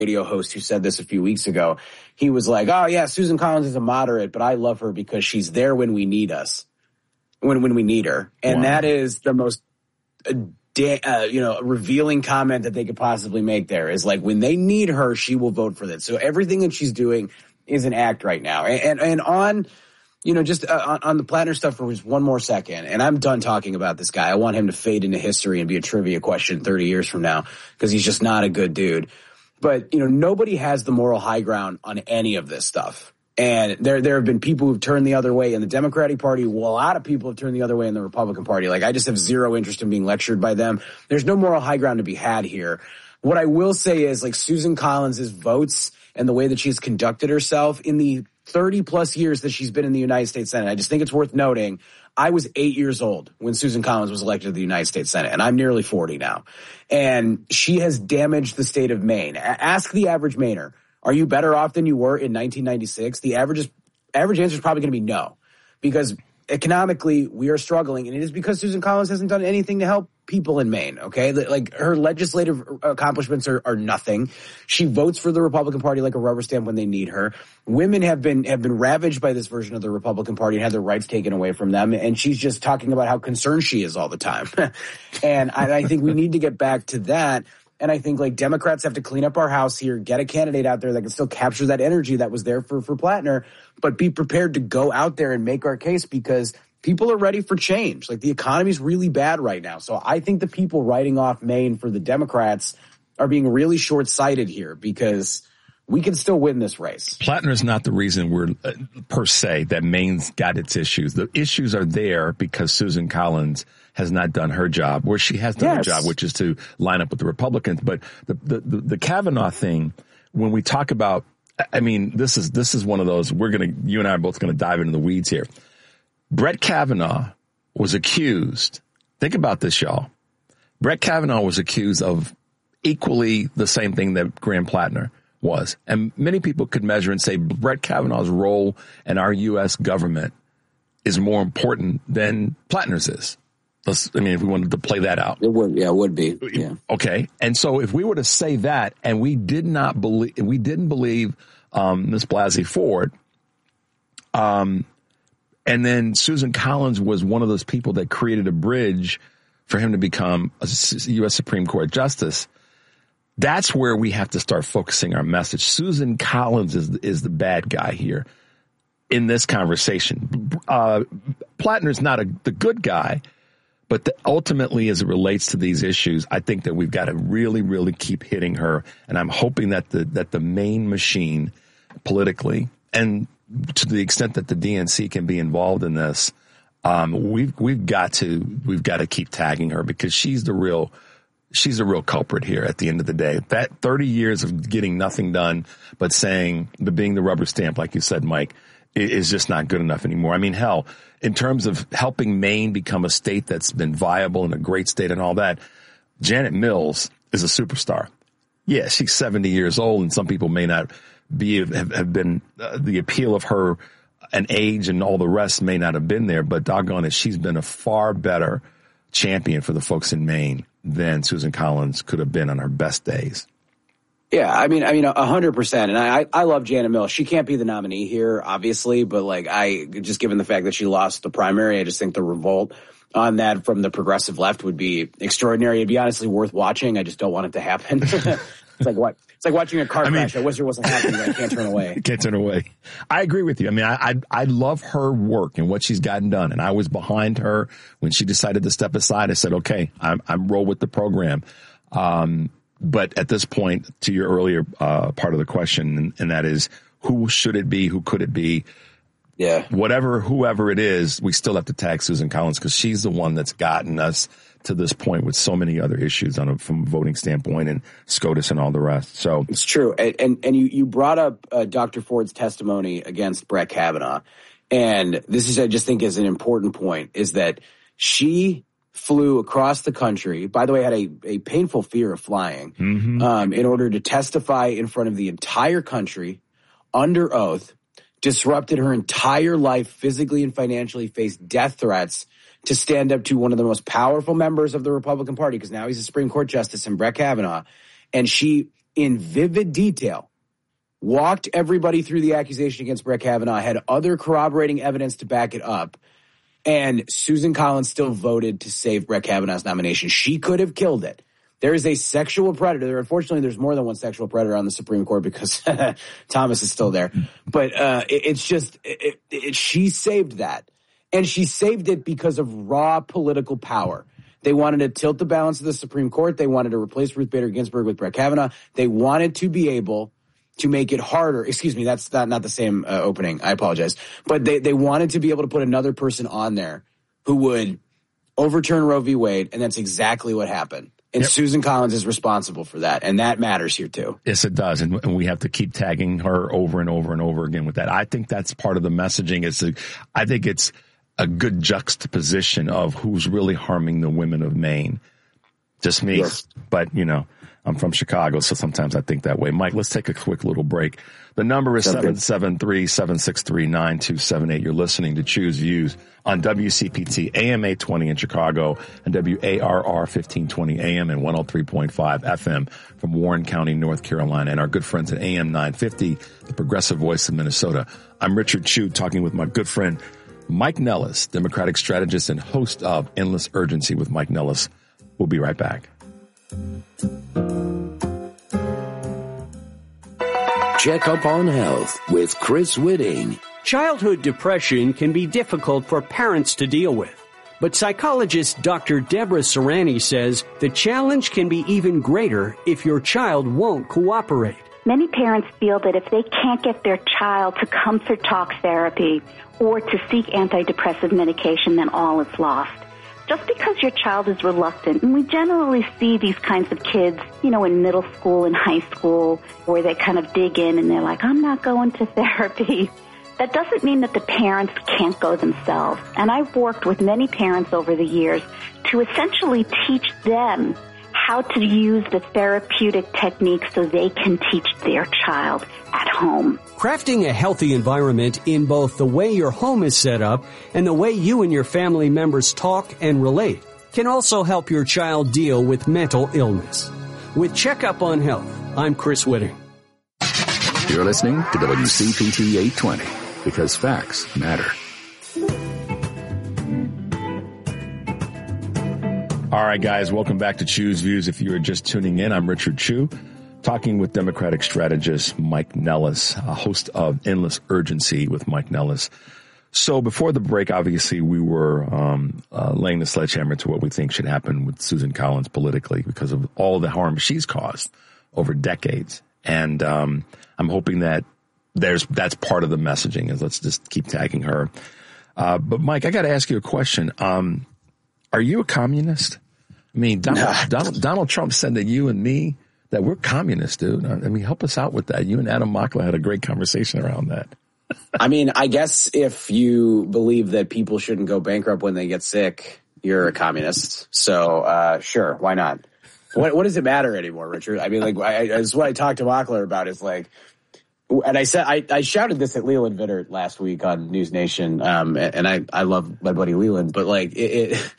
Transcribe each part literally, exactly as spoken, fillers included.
radio host who said this a few weeks ago. He was like, oh, yeah, Susan Collins is a moderate, but I love her because she's there when we need us, when when we need her. And wow. that is the most, uh, da- uh, you know, revealing comment that they could possibly make there is like, when they need her, she will vote for that. So everything that she's doing is an act right now. And, and, and on, you know, just uh, on, on the Plattner stuff for just one more second, and I'm done talking about this guy. I want him to fade into history and be a trivia question thirty years from now because he's just not a good dude. But, you know, nobody has the moral high ground on any of this stuff. And there there have been people who've turned the other way in the Democratic Party. Well, a lot of people have turned the other way in the Republican Party. Like, I just have zero interest in being lectured by them. There's no moral high ground to be had here. What I will say is, like, Susan Collins' votes and the way that she's conducted herself in the thirty plus years that she's been in the United States Senate, I just think it's worth noting. I was eight years old when Susan Collins was elected to the United States Senate, and I'm nearly forty now. And she has damaged the state of Maine. Ask the average Mainer, are you better off than you were in nineteen ninety-six? The average, is, average answer is probably going to be no, because economically we are struggling, and it is because Susan Collins hasn't done anything to help people in Maine, okay? Like, her legislative accomplishments are, are nothing. She votes for the Republican Party like a rubber stamp when they need her. Women have been have been ravaged by this version of the Republican Party and had their rights taken away from them, and she's just talking about how concerned she is all the time. And I, I think we need to get back to that. And I think, like, Democrats have to clean up our house here, get a candidate out there that can still capture that energy that was there for, for Plattner, but be prepared to go out there and make our case, because people are ready for change. Like, the economy's really bad right now. So I think the people writing off Maine for the Democrats are being really short-sighted here, because we can still win this race. Plattner's not the reason we're, uh, per se, that Maine's got its issues. The issues are there because Susan Collins has not done her job, where she has done yes. her job, which is to line up with the Republicans. But the, the, the, the Kavanaugh thing, when we talk about, I mean, this is, this is one of those, we're going to, you and I are both going to dive into the weeds here. Brett Kavanaugh was accused, think about this, y'all. Brett Kavanaugh was accused of equally the same thing that Graham Plattner was. And many people could measure and say Brett Kavanaugh's role in our U S government is more important than Plattner's is. Let's, I mean, if we wanted to play that out. It would, yeah, it would be. Yeah. Okay. And so if we were to say that, and we did not believe, we didn't believe um, Miz Blasey Ford, um, and then Susan Collins was one of those people that created a bridge for him to become a U S Supreme Court justice, that's where we have to start focusing our message. Susan Collins is, is the bad guy here in this conversation. Uh, Plattner's not a, the good guy. But the, ultimately, as it relates to these issues, I think that we've got to really, really keep hitting her. And I'm hoping that the that the Maine machine politically, and to the extent that the D N C can be involved in this, um, we've we've got to we've got to keep tagging her, because she's the real she's the real culprit here at the end of the day. That thirty years of getting nothing done but saying, but being the rubber stamp, like you said, Mike, is just not good enough anymore. I mean, hell, in terms of helping Maine become a state that's been viable and a great state and all that, Janet Mills is a superstar. Yeah, she's seventy years old, and some people may not be have, have been uh, the appeal of her and age and all the rest may not have been there, but doggone it, she's been a far better champion for the folks in Maine than Susan Collins could have been on her best days. Yeah, I mean, I mean, a hundred percent. And I, I love Janet Mills. She can't be the nominee here, obviously, but like, I just given the fact that she lost the primary, I just think the revolt on that from the progressive left would be extraordinary. It'd be honestly worth watching. I just don't want it to happen. It's like what? It's like watching a car I crash. Mean, I wish it wasn't happening. I can't turn away. Can't turn away. I agree with you. I mean, I, I I love her work and what she's gotten done, and I was behind her when she decided to step aside. I said, okay, I'm I'm roll with the program. Um, But at this point, to your earlier uh, part of the question, and, and that is, who should it be? Who could it be? Yeah. Whatever, whoever it is, we still have to tag Susan Collins, because she's the one that's gotten us to this point with so many other issues on a, from a voting standpoint, and SCOTUS and all the rest. So it's true. And and, and you, you brought up uh, Doctor Ford's testimony against Brett Kavanaugh. And this is, I just think, is an important point, is that she flew across the country, by the way, had a, a painful fear of flying, mm-hmm. um, in order to testify in front of the entire country under oath, disrupted her entire life physically and financially, faced death threats to stand up to one of the most powerful members of the Republican Party, because now he's a Supreme Court justice, and Brett Kavanaugh. And she in vivid detail, walked everybody through the accusation against Brett Kavanaugh, had other corroborating evidence to back it up, and Susan Collins still voted to save Brett Kavanaugh's nomination. She could have killed it. There is a sexual predator. Unfortunately, there's more than one sexual predator on the Supreme Court because Thomas is still there. But uh, it, it's just, it, it, she saved that. And she saved it because of raw political power. They wanted to tilt the balance of the Supreme Court. They wanted to replace Ruth Bader Ginsburg with Brett Kavanaugh. They wanted to be able to make it harder. Excuse me, that's not, not the same uh, opening. I apologize. But they, they wanted to be able to put another person on there who would overturn Roe v. Wade, and that's exactly what happened. And yep. Susan Collins is responsible for that, and that matters here too. Yes, it does, and, and we have to keep tagging her over and over and over again with that. I think that's part of the messaging. It's a, I think it's a good juxtaposition of who's really harming the women of Maine. Just me, yes. But you know, I'm from Chicago, so sometimes I think that way. Mike, let's take a quick little break. The number is seven seven three, seven six three, nine two seven eight. You're listening to Choose Views on W C P T A M eight twenty in Chicago and W A R R fifteen twenty A M and one oh three point five F M from Warren County, North Carolina, and our good friends at A M nine fifty, the progressive voice of Minnesota. I'm Richard Chu, talking with my good friend Mike Nellis, Democratic strategist and host of Endless Urgency with Mike Nellis. We'll be right back. Check up on health with Chris Whitting. Childhood depression can be difficult for parents to deal with. But psychologist Doctor Deborah Serrani says the challenge can be even greater if your child won't cooperate. Many parents feel that if they can't get their child to comfort talk therapy or to seek antidepressive medication, then all is lost. Just because your child is reluctant, and we generally see these kinds of kids, you know, in middle school and high school, where they kind of dig in and they're like, I'm not going to therapy. That doesn't mean that the parents can't go themselves. And I've worked with many parents over the years to essentially teach them how to use the therapeutic techniques so they can teach their child at home. Crafting a healthy environment in both the way your home is set up and the way you and your family members talk and relate can also help your child deal with mental illness. With Checkup on Health, I'm Chris Whitting. You're listening to W C P T eight twenty, because facts matter. All right, guys, welcome back to Choose Views. If you are just tuning in, I'm Richard Chu, talking with Democratic strategist Mike Nellis, a host of Endless Urgency with Mike Nellis. So before the break, obviously, we were um, uh, laying the sledgehammer to what we think should happen with Susan Collins politically because of all the harm she's caused over decades. And um, I'm hoping that there's that's part of the messaging, is let's just keep tagging her. Uh, but, Mike, I got to ask you a question. Um, are you a communist? I mean, Donald, nah. Donald, Donald Trump said that you and me, that we're communists, dude. I mean, help us out with that. You and Adam Mockler had a great conversation around that. I mean, I guess if you believe that people shouldn't go bankrupt when they get sick, you're a communist. So, uh, sure, why not? What, what does it matter anymore, Richard? I mean, like, I, this is what I talked to Mockler about is like, and I said, I, I shouted this at Leland Vittert last week on News Nation. Um, and I, I love my buddy Leland, but like it, it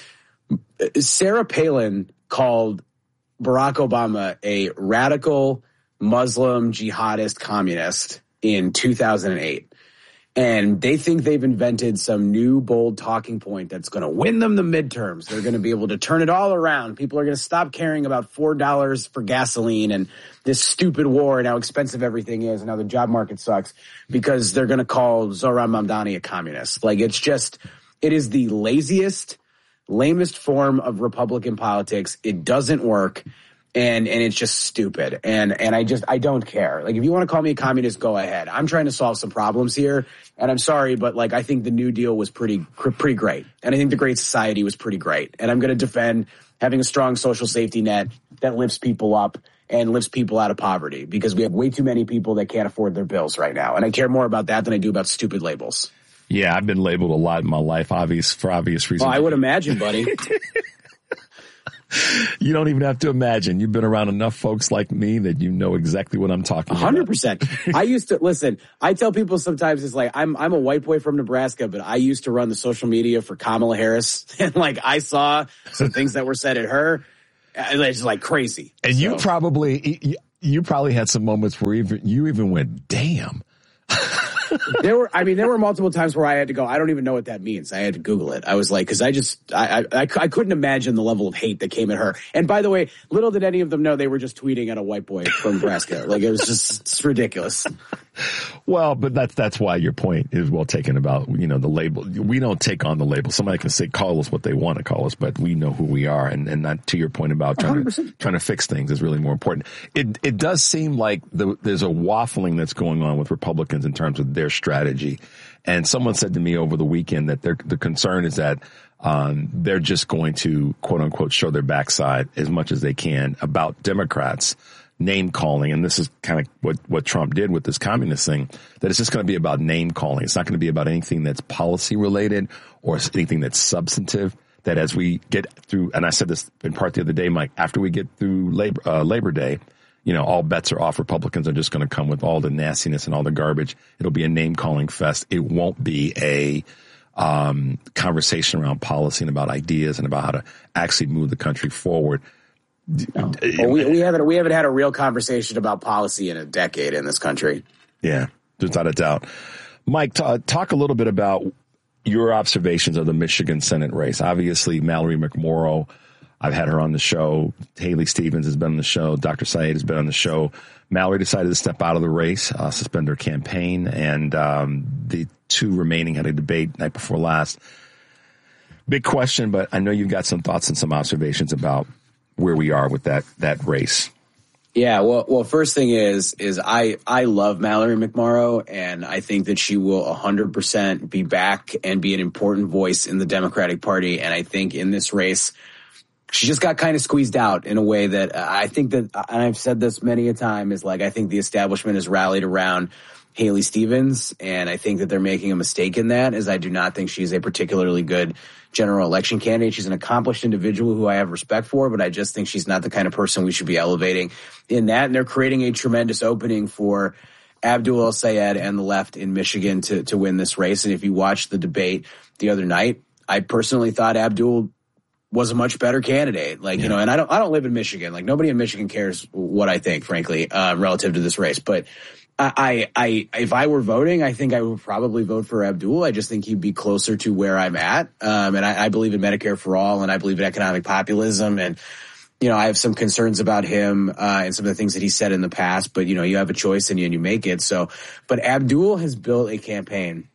Sarah Palin called Barack Obama a radical Muslim jihadist communist in two thousand eight. And they think they've invented some new bold talking point that's going to win them the midterms. They're going to be able to turn it all around. People are going to stop caring about four dollars for gasoline and this stupid war and how expensive everything is and how the job market sucks because they're going to call Zohran Mamdani a communist. Like, it's just, it is the laziest, lamest form of Republican politics. It doesn't work. And, and it's just stupid. And, and I just, I don't care. Like, if you want to call me a communist, go ahead. I'm trying to solve some problems here. And I'm sorry, but like, I think the New Deal was pretty, pretty great. And I think the Great Society was pretty great. And I'm going to defend having a strong social safety net that lifts people up and lifts people out of poverty, because we have way too many people that can't afford their bills right now. And I care more about that than I do about stupid labels. Yeah, I've been labeled a lot in my life, obvious for obvious reasons. Oh, I would imagine, buddy. You don't even have to imagine. You've been around enough folks like me that you know exactly what I'm talking about. one hundred percent. I used to, listen, I tell people sometimes it's like, I'm I'm a white boy from Nebraska, but I used to run the social media for Kamala Harris. And like, I saw some things that were said at her. It's like crazy. And so. you probably, you probably had some moments where even you even went, damn. There were, I mean, there were multiple times where I had to go, I don't even know what that means. I had to Google it. I was like, because I just, I, I, I couldn't imagine the level of hate that came at her. And by the way, little did any of them know they were just tweeting at a white boy from Nebraska. Like, it was just, it's ridiculous. Well, but that's that's why your point is well taken about, you know, the label. We don't take on the label. Somebody can say, call us what they want to call us, but we know who we are. And, and not to your point about trying to, trying to fix things is really more important. It it does seem like the, there's a waffling that's going on with Republicans in terms of their strategy. And someone said to me over the weekend that their the concern is that um, they're just going to, quote unquote, show their backside as much as they can about Democrats. Name calling, and this is kind of what, what Trump did with this communist thing, that it's just going to be about name calling. It's not going to be about anything that's policy related or anything that's substantive. That as we get through, and I said this in part the other day, Mike, after we get through Labor, uh, Labor Day, you know, all bets are off. Republicans are just going to come with all the nastiness and all the garbage. It'll be a name calling fest. It won't be a um, conversation around policy and about ideas and about how to actually move the country forward. No. Well, we, we haven't we haven't had a real conversation about policy in a decade in this country. Yeah, without a doubt. Mike, t- talk a little bit about your observations of the Michigan Senate race. Obviously, Mallory McMorrow, I've had her on the show. Haley Stevens has been on the show. Doctor Saeed has been on the show. Mallory decided to step out of the race, uh, suspend her campaign, and um, the two remaining had a debate night before last. Big question, but I know you've got some thoughts and some observations about where we are with that that race. Yeah, well, well, first thing is, is I, I love Mallory McMorrow, and I think that she will one hundred percent be back and be an important voice in the Democratic Party. And I think in this race, she just got kind of squeezed out in a way that uh, I think that, and I've said this many a time, is like, I think the establishment has rallied around Haley Stevens, and I think that they're making a mistake in that, as I do not think she's a particularly good general election candidate. She's an accomplished individual who I have respect for, but I just think she's not the kind of person we should be elevating in that. And they're creating a tremendous opening for Abdul El-Sayed and the left in Michigan to, to win this race. And if you watched the debate the other night, I personally thought Abdul was a much better candidate. Like, yeah. you know, and I don't, I don't live in Michigan. Like, nobody in Michigan cares what I think, frankly, uh, relative to this race. But I, I, if I were voting, I think I would probably vote for Abdul. I just think he'd be closer to where I'm at. Um, and I, I believe in Medicare for all, and I believe in economic populism. And, you know, I have some concerns about him, uh, and some of the things that he said in the past, but, you know, you have a choice and you, and you make it. So, but Abdul has built a campaign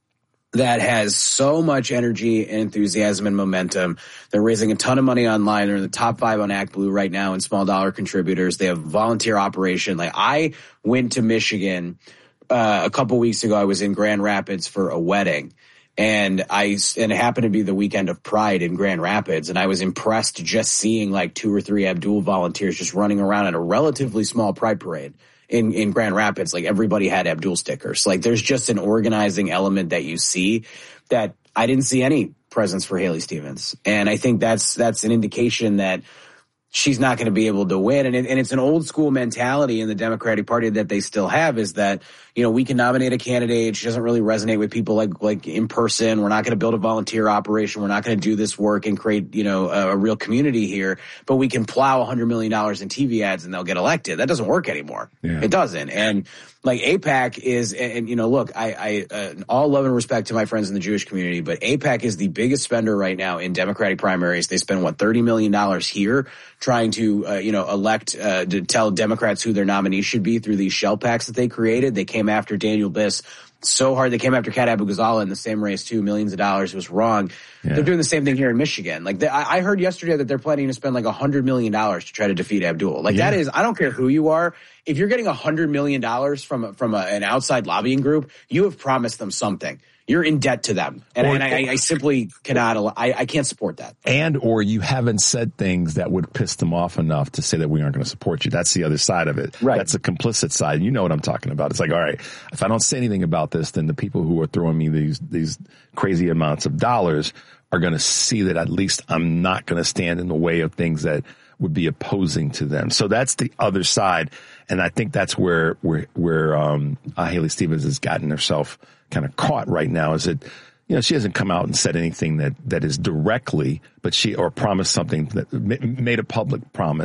that has so much energy and enthusiasm and momentum. They're raising a ton of money online. They're in the top five on ActBlue right now in small dollar contributors. They have volunteer operation. Like, I went to Michigan uh, a couple weeks ago. I was in Grand Rapids for a wedding, and I and it happened to be the weekend of Pride in Grand Rapids, and I was impressed just seeing like two or three Abdul volunteers just running around at a relatively small Pride parade. In, in Grand Rapids, like, everybody had Abdul stickers. Like, there's just an organizing element that you see that I didn't see any presence for Haley Stevens. And I think that's, that's an indication that she's not going to be able to win. And, it, and it's an old school mentality in the Democratic Party that they still have, is that, you know, we can nominate a candidate. She doesn't really resonate with people like, like in person. We're not going to build a volunteer operation. We're not going to do this work and create, you know, a, a real community here, but we can plow a hundred million dollars in T V ads and they'll get elected. That doesn't work anymore. Yeah. It doesn't. And like, AIPAC is, and, and you know, look, I, I, uh, all love and respect to my friends in the Jewish community, but AIPAC is the biggest spender right now in Democratic primaries. They spend what, thirty million dollars here trying to, uh, you know, elect, uh, to tell Democrats who their nominees should be through these shell packs that they created. They came after Daniel Biss so hard. They came after Kat Abu-Ghazaleh in the same race too, millions of dollars. It was wrong. Yeah. They're doing the same thing here in Michigan. Like, they, I, I heard yesterday that they're planning to spend like a hundred million dollars to try to defeat Abdul. Like, yeah. that is, I don't care who you are. If you're getting a hundred million dollars from, from a, an outside lobbying group, you have promised them something. You're in debt to them. And, or, and I, I simply cannot, I, I can't support that. And, or you haven't said things that would piss them off enough to say that we aren't going to support you. That's the other side of it. Right. That's the complicit side. You know what I'm talking about. It's like, all right, if I don't say anything about this, then the people who are throwing me these, these crazy amounts of dollars are going to see that at least I'm not going to stand in the way of things that would be opposing to them. So that's the other side. And I think that's where, where, where, um, uh, Haley Stevens has gotten herself kind of caught right now, is that, you know, she hasn't come out and said anything that, that is directly, but she, or promised something that made a public promise,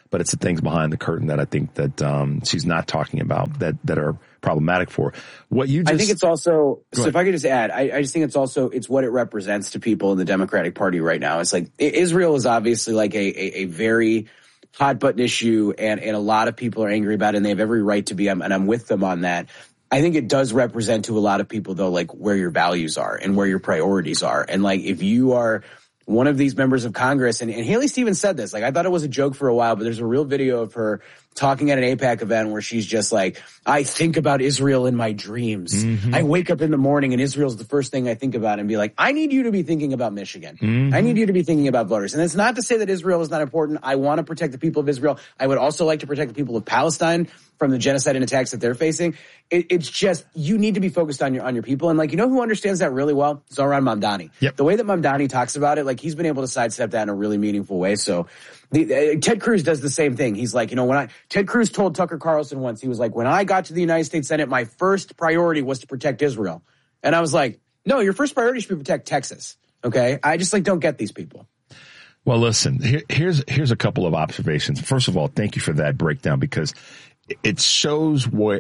but it's the things behind the curtain that I think that um, she's not talking about that, that are problematic for her. What you just, I think it's also, so if I could just add, I, I just think it's also, it's what it represents to people in the Democratic Party right now. It's like, Israel is obviously like a, a, a very hot button issue, and, and a lot of people are angry about it, and they have every right to be, and I'm with them on that. I think it does represent to a lot of people, though, like where your values are and where your priorities are. And like, if you are one of these members of Congress, and, and Haley Stevens said this, like, I thought it was a joke for a while, but there's a real video of her talking at an AIPAC event where she's just like, I think about Israel in my dreams. Mm-hmm. I wake up in the morning and Israel's the first thing I think about, and be like, I need you to be thinking about Michigan. Mm-hmm. I need you to be thinking about voters. And it's not to say that Israel is not important. I want to protect the people of Israel. I would also like to protect the people of Palestine from the genocide and attacks that they're facing. It, it's just, you need to be focused on your on your people. And like, you know who understands that really well? Zohran Mamdani. Yep. The way that Mamdani talks about it, like, he's been able to sidestep that in a really meaningful way. So the, uh, Ted Cruz does the same thing. He's like, you know, when I, Ted Cruz told Tucker Carlson once, he was like, when I got to the United States Senate, my first priority was to protect Israel. And I was like, no, your first priority should be protect Texas. Okay. I just like don't get these people. Well, listen, here, here's, here's a couple of observations. First of all, thank you for that breakdown, because it shows what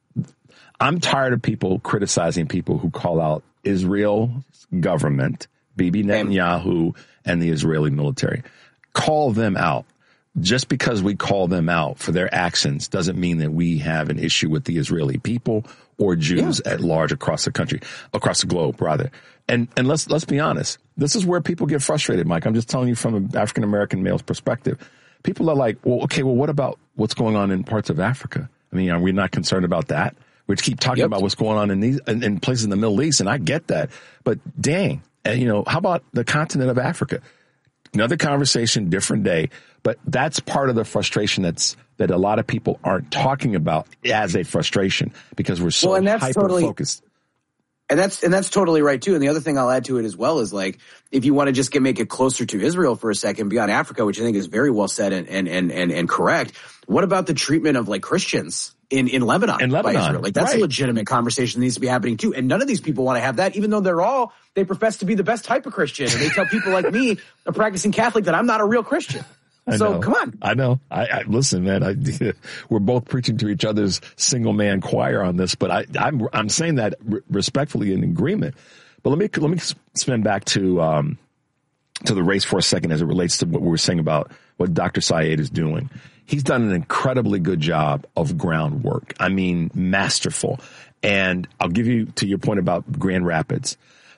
I'm tired of people criticizing people who call out Israel's government, Bibi Netanyahu, and the Israeli military. Call them out. Just because we call them out for their actions doesn't mean that we have an issue with the Israeli people or Jews yeah. at large across the country, across the globe, rather. And and let's let's be honest. This is where people get frustrated, Mike. I'm just telling you from an African American male's perspective. People are like, well, okay, well, what about what's going on in parts of Africa? I mean, are we not concerned about that? We keep talking yep. about what's going on in these in, in places in the Middle East, and I get that. But dang, and, you know, how about the continent of Africa? Another conversation, different day. But that's part of the frustration that's that a lot of people aren't talking about as a frustration, because we're so well, hyper totally- focused. And that's and that's totally right, too. And the other thing I'll add to it as well is, like, if you want to just get make it closer to Israel for a second, beyond Africa, which I think is very well said and and and and, and correct, what about the treatment of, like, Christians in, in Lebanon? In Lebanon. By Israel? Like, that's right. a legitimate conversation that needs to be happening, too. And none of these people want to have that, even though they're all, they profess to be the best type of Christian. And they tell people like me, a practicing Catholic, that I'm not a real Christian. I so know. come on. I know. I, I listen, man. I, we're both preaching to each other's single man choir on this, but I, I'm I'm saying that re- respectfully in agreement. But let me let me spin back to um to the race for a second as it relates to what we were saying about what Doctor Syed is doing. He's done an incredibly good job of groundwork. I mean, masterful. And I'll give you to your point about Grand Rapids.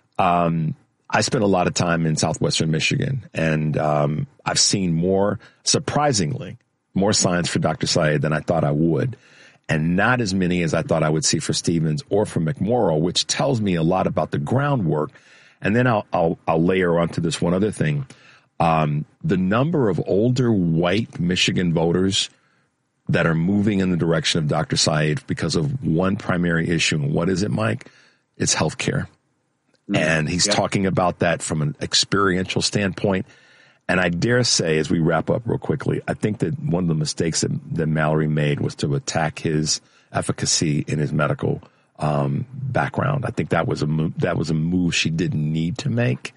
Um, I spent a lot of time in southwestern Michigan, and um, I've seen more, surprisingly, more signs for Doctor Syed than I thought I would, and not as many as I thought I would see for Stevens or for McMorrow, which tells me a lot about the groundwork. And then I'll I'll, I'll layer onto this one other thing. Um, the number of older white Michigan voters that are moving in the direction of Doctor Syed because of one primary issue. And what is it, Mike? It's health care. And he's yep. talking about that from an experiential standpoint. And I dare say, as we wrap up real quickly, I think that one of the mistakes that, that Mallory made was to attack his efficacy in his medical um, background. I think that was a move, that was a move she didn't need to make.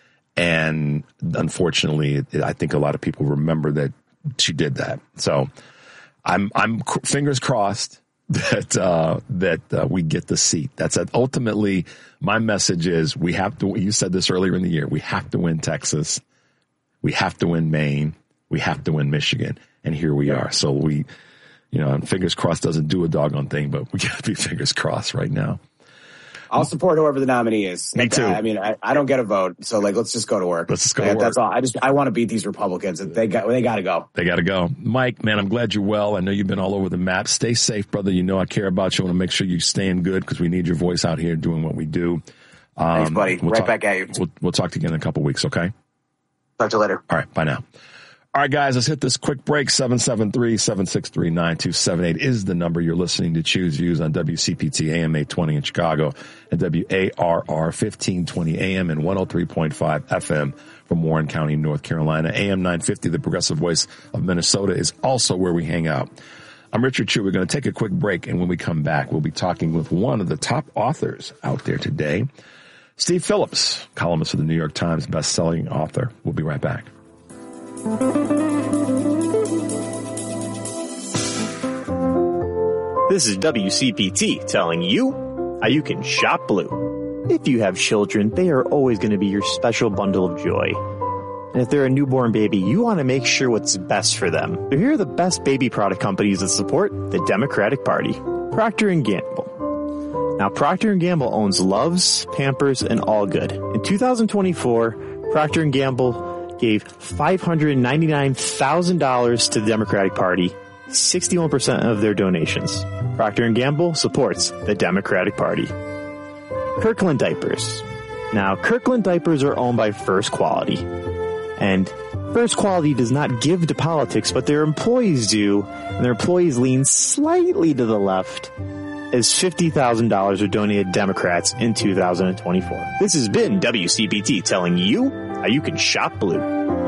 And unfortunately, it, I think a lot of people remember that she did that. So I'm I'm fingers crossed that uh, that uh, we get the seat. That's a, ultimately my message is we have to. You said this earlier in the year. We have to win Texas. We have to win Maine. We have to win Michigan. And here we are. So we, you know, and fingers crossed doesn't do a doggone thing, but we got to be fingers crossed right now. I'll support whoever the nominee is. Me too. I mean, I, I don't get a vote, so like, let's just go to work. Let's just go yeah, to work. That's all. I just I want to beat these Republicans. They got they got to go. They got to go. Mike, man, I'm glad you're well. I know you've been all over the map. Stay safe, brother. You know I care about you. I want to make sure you're staying good because we need your voice out here doing what we do. Um, Thanks, buddy. We'll right talk, back at you. We'll, we'll talk to you again in a couple weeks. Okay. Talk to you later. All right. Bye now. All right, guys, let's hit this quick break. seven seven three, seven six three, nine two seven eight is the number you're listening to. Choose Views on W C P T A M eight twenty in Chicago and W A R R fifteen twenty A M and one oh three point five F M from Warren County, North Carolina. A M nine fifty, the progressive voice of Minnesota, is also where we hang out. I'm Richard Chu. We're going to take a quick break, and when we come back, we'll be talking with one of the top authors out there today, Steve Phillips, columnist for the New York Times, best-selling author. We'll be right back. This is W C P T telling you how you can shop blue. If you have children, they are always going to be your special bundle of joy. And if they're a newborn baby, you want to make sure what's best for them. So here are the best baby product companies that support the Democratic Party. Procter and Gamble. Now, Procter and Gamble owns Luvs, Pampers, and All Good. In two thousand twenty-four, Procter and Gamble gave five hundred ninety-nine thousand dollars to the Democratic Party, sixty-one percent of their donations. Procter and Gamble supports the Democratic Party. Kirkland Diapers. Now, Kirkland Diapers are owned by First Quality. And First Quality does not give to politics, but their employees do, and their employees lean slightly to the left, as fifty thousand dollars are donated to Democrats in two thousand twenty-four. This has been W C P T telling you how you can shop blue.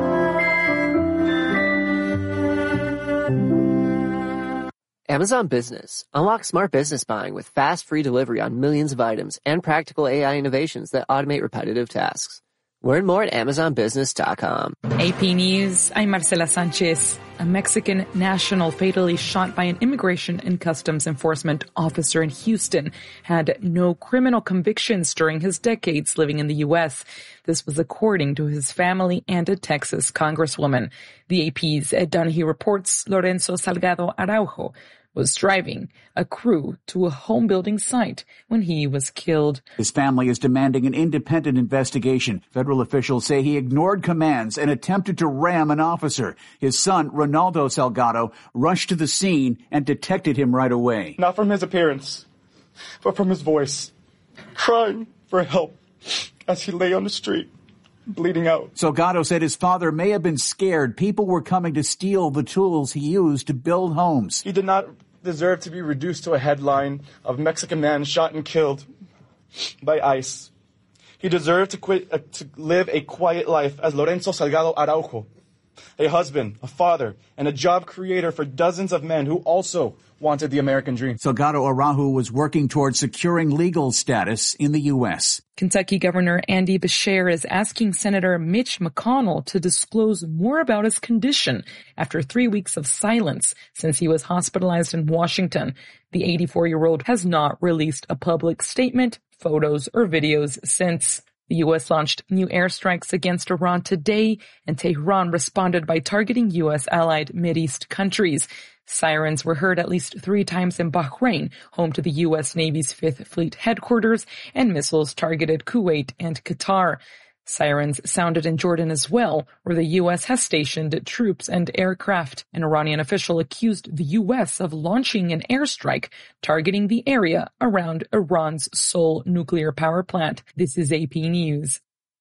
Amazon Business. Unlock smart business buying with fast, free delivery on millions of items and practical A I innovations that automate repetitive tasks. Learn more at amazon business dot com. A P News, I'm Marcela Sanchez. A Mexican national fatally shot by an immigration and customs enforcement officer in Houston had no criminal convictions during his decades living in the U S. This was according to his family and a Texas congresswoman. The A P's Ed Donahue reports Lorenzo Salgado Araujo was driving a crew to a home building site when he was killed. His family is demanding an independent investigation. Federal officials say he ignored commands and attempted to ram an officer. His son, Ronaldo Salgado, rushed to the scene and detected him right away. Not from his appearance, but from his voice, crying for help as he lay on the street, bleeding out. Salgado said his father may have been scared. People were coming to steal the tools he used to build homes. He did not deserve to be reduced to a headline of Mexican man shot and killed by ICE. He deserved to quit uh, to live a quiet life as Lorenzo Salgado Araujo, a husband, a father, and a job creator for dozens of men who also wanted the American dream. Salgado Araujo was working towards securing legal status in the U S. Kentucky Governor Andy Beshear is asking Senator Mitch McConnell to disclose more about his condition after three weeks of silence since he was hospitalized in Washington. The eighty-four-year-old has not released a public statement, photos, or videos since. The U S launched new airstrikes against Iran today, and Tehran responded by targeting U S allied Mideast countries. Sirens were heard at least three times in Bahrain, home to the U S Navy's Fifth Fleet headquarters, and missiles targeted Kuwait and Qatar. Sirens sounded in Jordan as well, where the U S has stationed troops and aircraft. An Iranian official accused the U S of launching an airstrike targeting the area around Iran's sole nuclear power plant. This is A P News.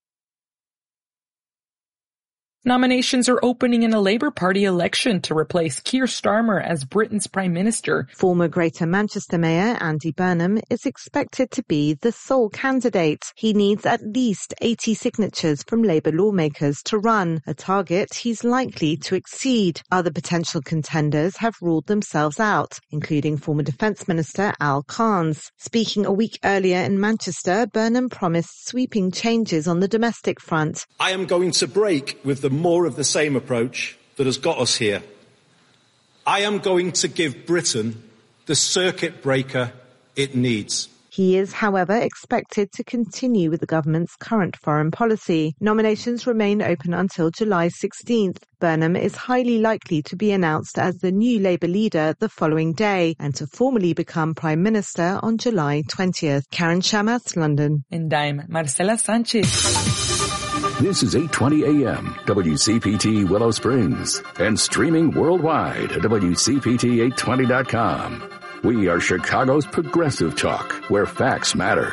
Nominations are opening in a Labour Party election to replace Keir Starmer as Britain's Prime Minister. Former Greater Manchester Mayor Andy Burnham is expected to be the sole candidate. He needs at least eighty signatures from Labour lawmakers to run, a target he's likely to exceed. Other potential contenders have ruled themselves out, including former Defence Minister Al Cairns. Speaking a week earlier in Manchester, Burnham promised sweeping changes on the domestic front. I am going to break with the more of the same approach that has got us here. I am going to give Britain the circuit breaker it needs. He is, however, expected to continue with the government's current foreign policy. Nominations remain open until July sixteenth. Burnham is highly likely to be announced as the new Labour leader the following day and to formally become Prime Minister on July twentieth. Karen Shamas, London. And I'm Marcela Sanchez. This is eight twenty a m W C P T Willow Springs and streaming worldwide at W C P T eight twenty dot com. We are Chicago's progressive talk, where facts matter.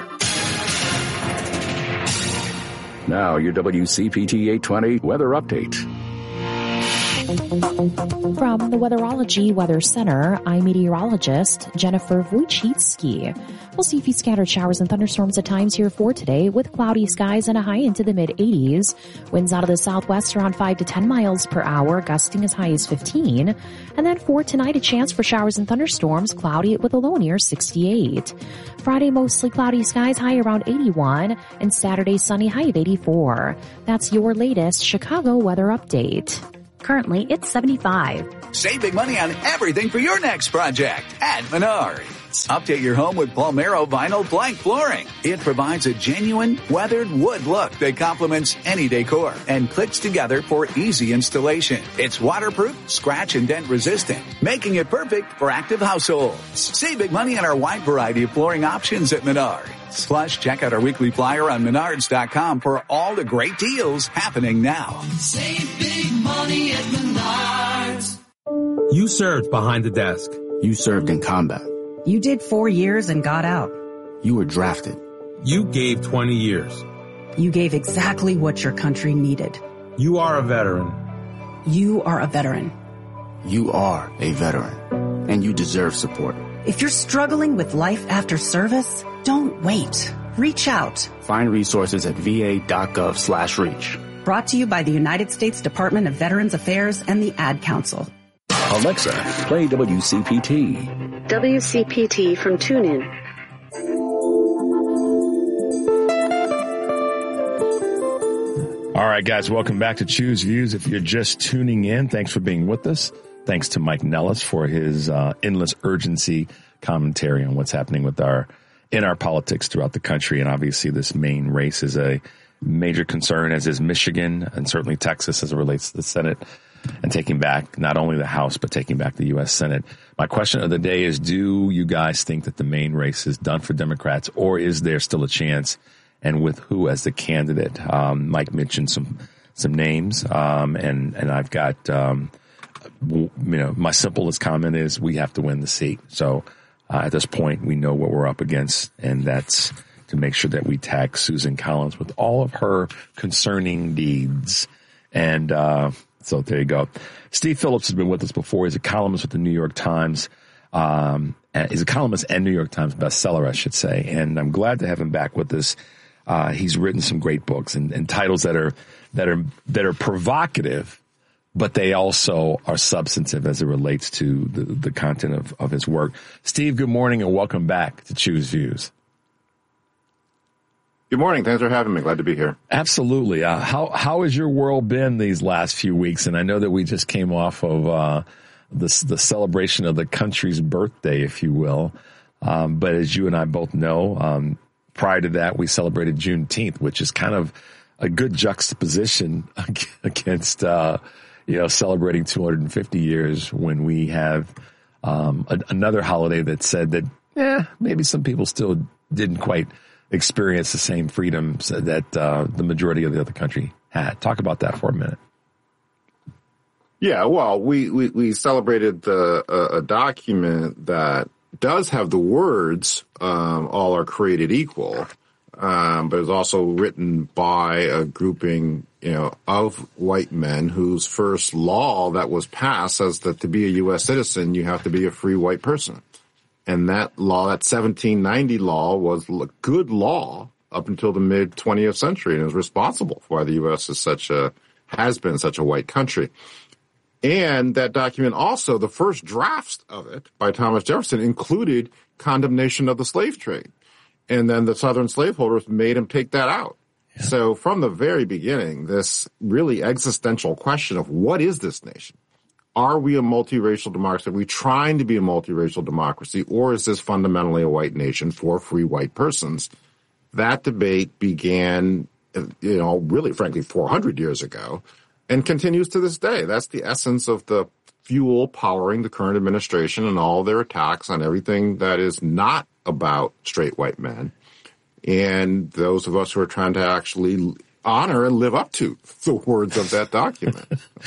Now your W C P T eight twenty weather update. From the Weatherology Weather Center, I'm meteorologist Jennifer Wojcicki. We'll see a few scattered showers and thunderstorms at times here for today, with cloudy skies and a high into the mid-eighties. Winds out of the southwest around five to ten miles per hour, gusting as high as fifteen. And then for tonight, a chance for showers and thunderstorms, cloudy with a low near sixty-eight. Friday, mostly cloudy skies, high around eighty-one. And Saturday, sunny, high of eighty-four. That's your latest Chicago weather update. Currently, it's seventy-five dollars. Save big money on everything for your next project at Menards. Update your home with Palmero vinyl plank flooring. It provides a genuine weathered wood look that complements any decor and clicks together for easy installation. It's waterproof, scratch and dent resistant, making it perfect for active households. Save big money on our wide variety of flooring options at Menards. Plus, check out our weekly flyer on menards dot com for all the great deals happening now. Save big money at Menards. You served behind the desk. You served in combat. You did four years and got out. You were drafted. You gave twenty years. You gave exactly what your country needed. You are a veteran. You are a veteran. You are a veteran, and you deserve support. If you're struggling with life after service, don't wait. Reach out. Find resources at va.gov slash reach. Brought to you by the United States Department of Veterans Affairs and the Ad Council. Alexa, play W C P T. W C P T from TuneIn. All right, guys, welcome back to Choose Views. If you're just tuning in, thanks for being with us. Thanks to Mike Nellis for his uh, endless urgency commentary on what's happening with our in our politics throughout the country. And obviously this Maine race is a major concern, as is Michigan and certainly Texas as it relates to the Senate and taking back not only the House, but taking back the U S Senate. My question of the day is, do you guys think that the Maine race is done for Democrats, or is there still a chance, and with who as the candidate? Um, Mike mentioned some some names, um, and, and I've got, um, you know, my simplest comment is we have to win the seat. So uh, at this point, we know what we're up against, and that's to make sure that we tag Susan Collins with all of her concerning deeds. And uh so there you go. Steve Phillips has been with us before. He's a columnist with the New York Times. Um, he's a columnist and New York Times bestseller, I should say. And I'm glad to have him back with us. Uh, he's written some great books and, and titles that are, that are, that are provocative, but they also are substantive as it relates to the, the content of, of his work. Steve, good morning and welcome back to Choose Views. Good morning. Thanks for having me. Glad to be here. Absolutely. Uh, how how has your world been these last few weeks? And I know that we just came off of uh, the the celebration of the country's birthday, if you will. Um, but as you and I both know, um, prior to that, we celebrated Juneteenth, which is kind of a good juxtaposition against uh, you know celebrating two hundred fifty years when we have um, a, another holiday that said that yeah maybe some people still didn't quite experience the same freedoms that uh, the majority of the other country had. Talk about that for a minute. Yeah, well, we, we, we celebrated the, uh, a document that does have the words, um, all are created equal, um, but is also written by a grouping, you know, of white men whose first law that was passed says that to be a U S citizen, you have to be a free white person. And that law, that seventeen ninety law, was a good law up until the mid twentieth century, and it was responsible for why the U S is such a, has been such a white country. And that document also, the first drafts of it by Thomas Jefferson included condemnation of the slave trade. And then the Southern slaveholders made him take that out. Yeah. So from the very beginning, this really existential question of what is this nation? Are we a multiracial democracy? Are we trying to be a multiracial democracy, or is this fundamentally a white nation for free white persons? That debate began, you know, really, frankly, four hundred years ago and continues to this day. That's the essence of the fuel powering the current administration and all their attacks on everything that is not about straight white men. And those of us who are trying to actually honor and live up to the words of that document.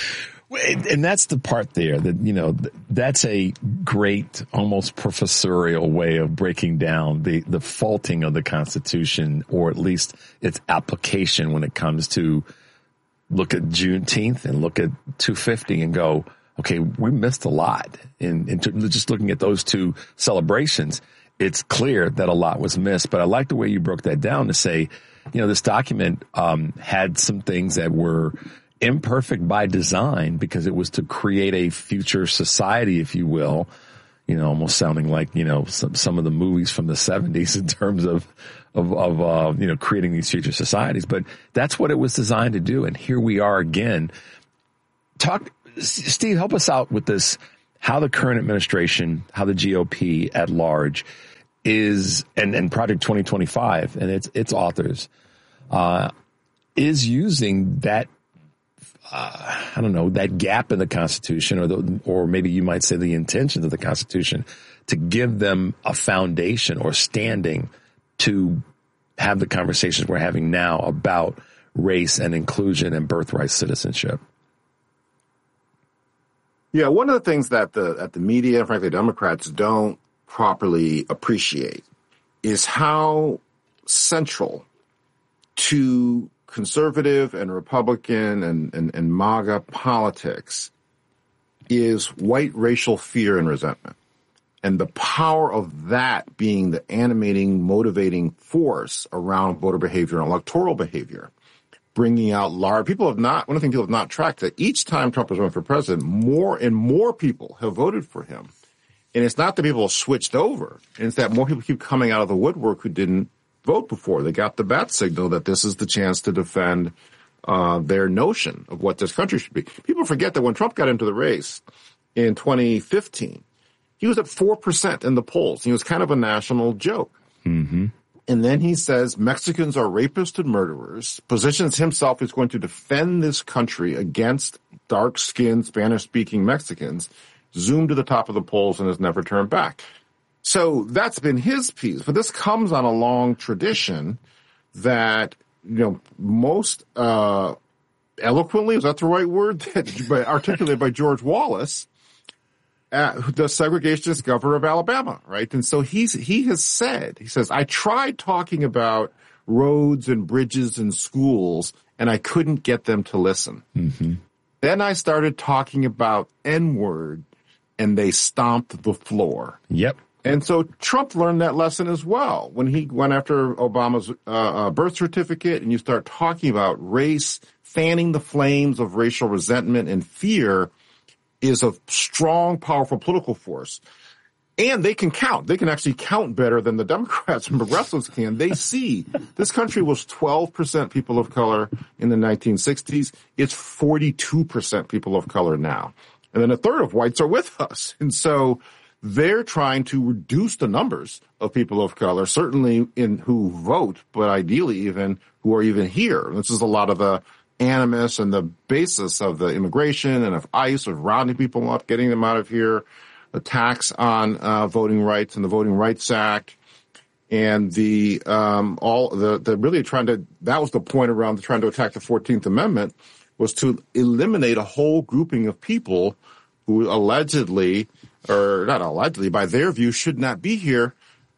And that's the part there that, you know, that's a great, almost professorial way of breaking down the, the faulting of the Constitution, or at least its application when it comes to look at Juneteenth and look at two fifty and go, okay, we missed a lot. In, in just looking at those two celebrations, it's clear that a lot was missed. But I like the way you broke that down to say, you know, this document um, had some things that were imperfect by design because it was to create a future society, if you will, you know, almost sounding like, you know, some, some of the movies from the seventies in terms of, of, of, uh, you know, creating these future societies. But that's what it was designed to do. And here we are again. Talk, Steve, help us out with this, how the current administration, how the G O P at large is, and, and Project twenty twenty-five and its its authors, uh, is using that, uh, I don't know, that gap in the Constitution, or the, or maybe you might say the intentions of the Constitution, to give them a foundation or standing to have the conversations we're having now about race and inclusion and birthright citizenship. Yeah, one of the things that the that the media and frankly Democrats don't properly appreciate is how central to conservative and Republican and, and, and MAGA politics is white racial fear and resentment. And the power of that being the animating, motivating force around voter behavior and electoral behavior, bringing out large, people have not, one of the things people have not tracked, that each time Trump has run for president, more and more people have voted for him. And it's not that people have switched over. It's that more people keep coming out of the woodwork who didn't vote before. They got the bat signal that this is the chance to defend uh, their notion of what this country should be. People forget that when Trump got into the race in twenty fifteen, he was at four percent in the polls. He was kind of a national joke. Mm-hmm. And then he says Mexicans are rapists and murderers, positions himself as going to defend this country against dark-skinned, Spanish-speaking Mexicans, zoomed to the top of the polls and has never turned back. So that's been his piece. But this comes on a long tradition that, you know, most uh, eloquently, is that the right word, that articulated by George Wallace, Uh, the segregationist governor of Alabama, right? And so he's, he has said, he says, I tried talking about roads and bridges and schools and I couldn't get them to listen. Mm-hmm. Then I started talking about N-word and they stomped the floor. Yep. And so Trump learned that lesson as well when he went after Obama's uh, uh, birth certificate, and you start talking about race, fanning the flames of racial resentment and fear is a strong, powerful political force. And they can count. They can actually count better than the Democrats and progressives can. They see this country was twelve percent people of color in the nineteen sixties. It's forty-two percent people of color now. And then a third of whites are with us. And so they're trying to reduce the numbers of people of color, certainly in who vote, but ideally even who are even here. This is a lot of the animus and the basis of the immigration and of ICE, of rounding people up, getting them out of here, attacks on uh, voting rights and the Voting Rights Act, and the um, all the, the really trying to, that was the point around trying to attack the fourteenth Amendment, was to eliminate a whole grouping of people who allegedly, or not allegedly, by their view, should not be here,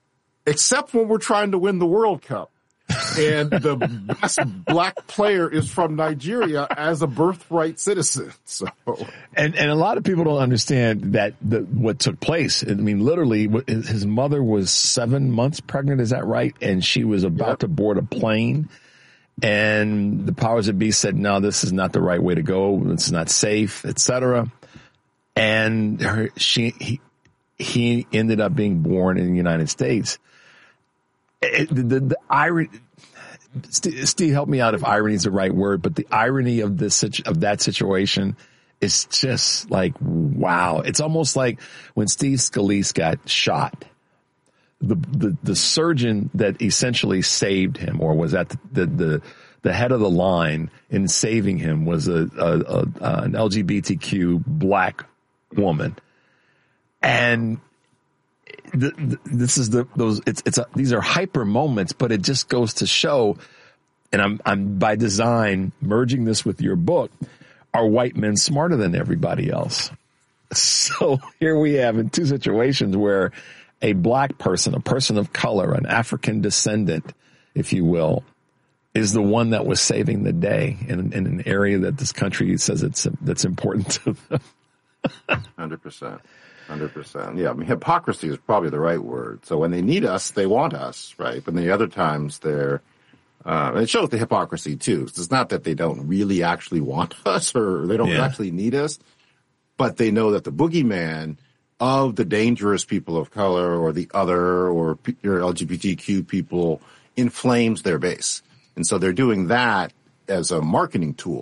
except when we're trying to win the World Cup. And the best black player is from Nigeria as a birthright citizen. So, and and a lot of people don't understand that the, what took place. I mean, literally, his mother was seven months pregnant. Is that right? And she was about yep. to board a plane, and the powers that be said, "No, this is not the right way to go. It's not safe, et cetera" And her, she he, he ended up being born in the United States. It, the, the, the irony, Steve, help me out if irony is the right word, but the irony of this, of that situation is just like, wow. It's almost like when Steve Scalise got shot, the, the, the surgeon that essentially saved him, or was at the, the, the, the head of the line in saving him, was a, a, a an L G B T Q black woman. And The, the, this is the those it's it's a, these are hyper moments, but it just goes to show, and I'm I'm by design merging this with your book. Are white men smarter than everybody else? So here we have in two situations where a black person, a person of color, an African descendant, if you will, is the one that was saving the day in, in an area that this country says it's that's important to them. Hundred percent. Hundred percent. Yeah, I mean, hypocrisy is probably the right word. So when they need us, they want us, right? But then the other times they're, uh, and it shows the hypocrisy too. It's not that they don't really actually want us or they don't yeah. actually need us, but they know that the boogeyman of the dangerous people of color or the other or L G B T Q people inflames their base. And so they're doing that as a marketing tool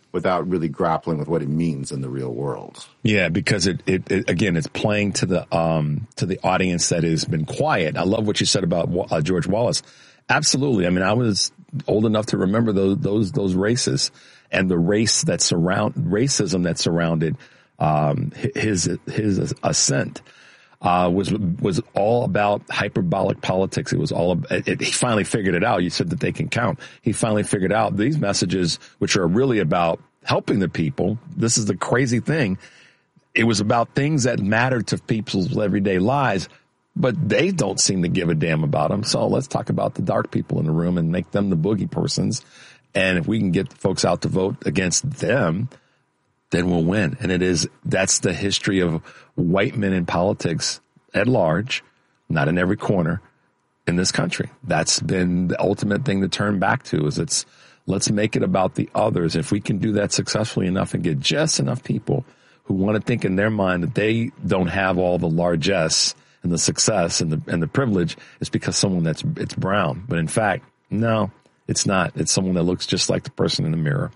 without really grappling with what it means in the real world. Yeah, because it, it, it again, it's playing to the um to the audience that has been quiet. I love what you said about uh, George Wallace. Absolutely. I mean, I was old enough to remember those those those races and the race that surround racism that surrounded um his his ascent. Uh, was was all about hyperbolic politics. It was all about, it, it, he finally figured it out. You said that they can count. He finally figured out these messages, which are really about helping the people. This is the crazy thing. It was about things that mattered to people's everyday lives, but they don't seem to give a damn about them. So let's talk about the dark people in the room and make them the boogie persons. And if we can get folks out to vote against them, then we'll win. And it is, that's the history of white men in politics at large, not in every corner in this country. That's been the ultimate thing to turn back to is it's, let's make it about the others. If we can do that successfully enough and get just enough people who want to think in their mind that they don't have all the largesse and the success and the, and the privilege, it's because someone that's, it's brown. But in fact, no, it's not. It's someone that looks just like the person in the mirror.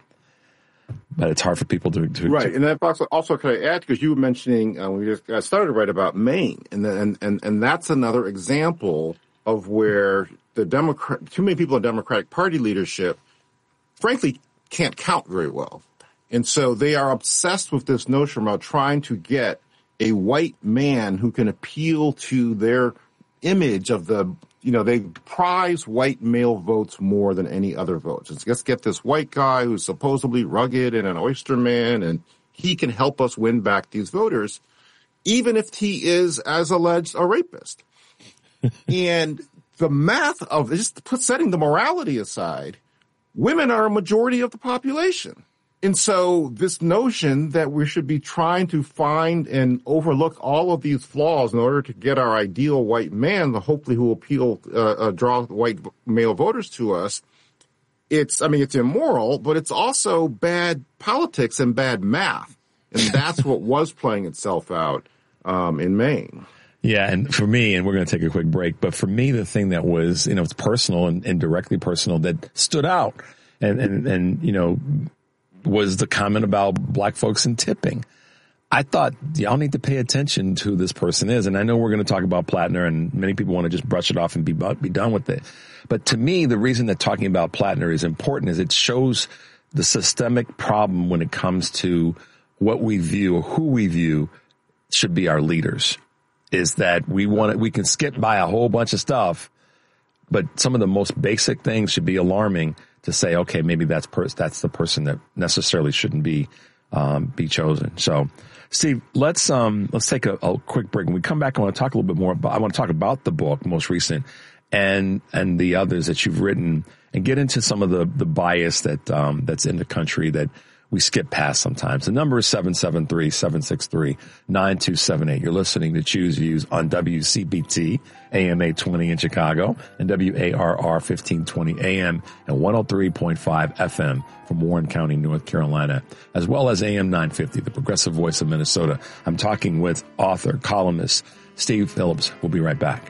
But it's hard for people to, to right. To, and that also, also can I add, because you were mentioning, uh, we just got started right about Maine, and, and and and that's another example of where the Democrat, too many people in Democratic Party leadership, frankly, can't count very well, and so they are obsessed with this notion about trying to get a white man who can appeal to their image of the. You know, they prize white male votes more than any other votes. It's, let's get this white guy who's supposedly rugged and an oyster man, and he can help us win back these voters, even if he is, as alleged, a rapist. And the math of just put, setting the morality aside, women are a majority of the population. And so this notion that we should be trying to find and overlook all of these flaws in order to get our ideal white man, the hopefully who will appeal, uh, uh, draw white male voters to us, it's, I mean, it's immoral, but it's also bad politics and bad math. And that's what was playing itself out um, in Maine. Yeah, and for me, and we're going to take a quick break, but for me, the thing that was, you know, it's personal and, and directly personal that stood out and, and, and, you know, was the comment about black folks and tipping. I thought y'all need to pay attention to who this person is. And I know we're going to talk about Plattner and many people want to just brush it off and be, be done with it. But to me, the reason that talking about Plattner is important is it shows the systemic problem when it comes to what we view or who we view should be our leaders, is that we want to, we can skip by a whole bunch of stuff, but some of the most basic things should be alarming to say, okay, maybe that's per- that's the person that necessarily shouldn't be um, be chosen. So, Steve, let's um let's take a, a quick break. When we come back, I want to talk a little bit more about. I want to talk about the book, most recent, and and the others that you've written, and get into some of the the bias that um that's in the country that we skip past sometimes. The number is seven seven three, seven six three, nine two seven eight. You're listening to Choose Views on W C P T, A M eight twenty in Chicago, and W A R R fifteen twenty A M and one oh three point five F M from Warren County, North Carolina, as well as A M nine fifty, the progressive voice of Minnesota. I'm talking with author, columnist Steve Phillips. We'll be right back.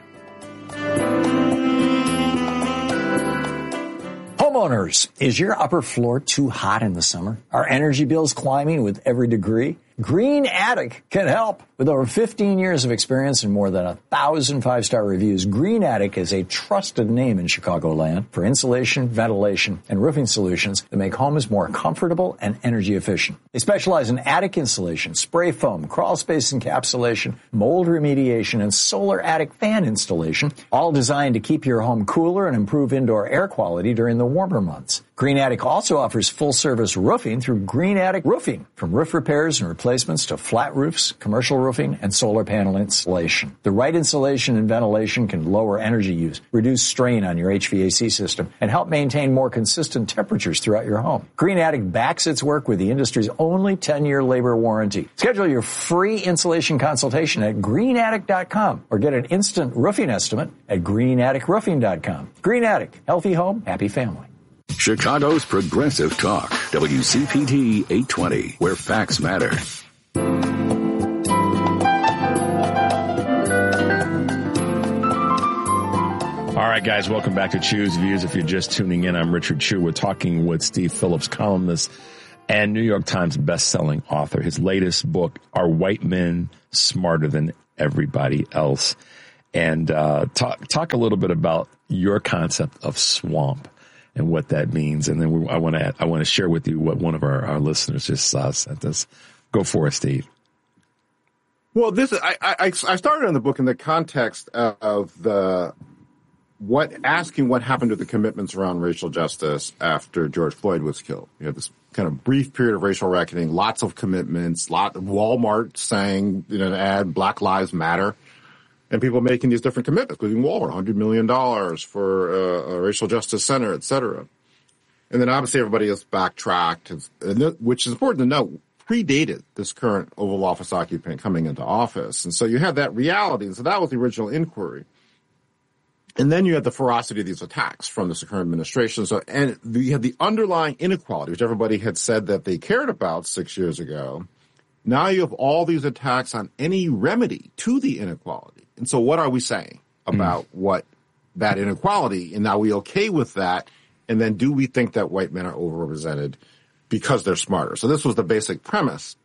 Homeowners, is your upper floor too hot in the summer? Are energy bills climbing with every degree? Green Attic can help. With over fifteen years of experience and more than a thousand five-star reviews, Green Attic is a trusted name in Chicagoland for insulation, ventilation, and roofing solutions that make homes more comfortable and energy efficient. They specialize in attic insulation, spray foam, crawl space encapsulation, mold remediation, and solar attic fan installation, all designed to keep your home cooler and improve indoor air quality during the warmer months. Green Attic also offers full-service roofing through Green Attic Roofing, from roof repairs and replacements to flat roofs, commercial roofing, and solar panel installation. The right insulation and ventilation can lower energy use, reduce strain on your H V A C system, and help maintain more consistent temperatures throughout your home. Green Attic backs its work with the industry's only ten-year labor warranty. Schedule your free insulation consultation at green attic dot com or get an instant roofing estimate at green attic roofing dot com. Green Attic, healthy home, happy family. Chicago's Progressive Talk, W C P T eight twenty, where facts matter. All right, guys, welcome back to Choose Views. If you're just tuning in, I'm Richard Chu. We're talking with Steve Phillips, columnist and New York Times best-selling author. His latest book, Are White Men Smarter Than Everybody Else? And uh, talk talk a little bit about your concept of swamp and what that means. And then we, I want to I want to share with you what one of our, our listeners just uh, sent us. Go for it, Steve. Well, this I, I I started on the book in the context of the what asking what happened to the commitments around racial justice after George Floyd was killed. You had this kind of brief period of racial reckoning, lots of commitments, lot Walmart saying, you know, an ad, Black Lives Matter. And people making these different commitments, including Walmart, one hundred million dollars for uh, a racial justice center, et cetera. And then obviously everybody has backtracked, and which is important to note, predated this current Oval Office occupant coming into office. And so you have that reality. So that was the original inquiry. And then you had the ferocity of these attacks from this current administration. So, and you had the underlying inequality, which everybody had said that they cared about six years ago. Now you have all these attacks on any remedy to the inequality. And so what are we saying about mm. what that inequality? And are we okay with that? And then do we think that white men are overrepresented because they're smarter? So this was the basic premise.